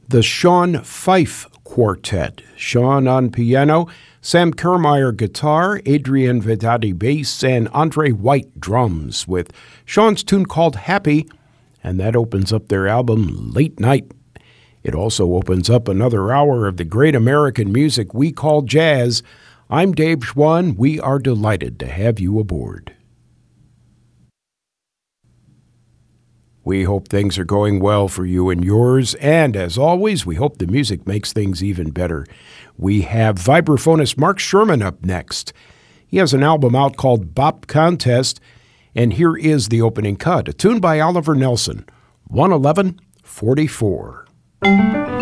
the Sean Fife Quartet. Sean on piano, Sam Kermeyer guitar, Adrian Vedati bass, and Andre White drums, with Sean's tune called Happy, and that opens up their album Late Night. It also opens up another hour of the great American music we call jazz. I'm Dave Schwann. We are delighted to have you aboard. We hope things are going well for you and yours, and as always, we hope the music makes things even better. We have vibraphonist Mark Sherman up next. He has an album out called Bop Contest, and here is the opening cut, a tune by Oliver Nelson, 111-44.